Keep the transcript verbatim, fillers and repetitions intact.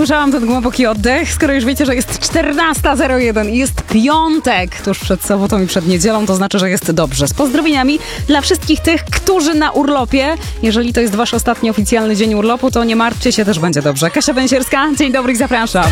przedłużałam ten głęboki oddech, skoro już wiecie, że jest czternasta zero jeden i jest piątek tuż przed sobotą i przed niedzielą, to znaczy, że jest dobrze. Z pozdrowieniami dla wszystkich tych, którzy na urlopie. Jeżeli to jest wasz ostatni oficjalny dzień urlopu, to nie martwcie się, też będzie dobrze. Kasia Węsierska, dzień dobry i zapraszam.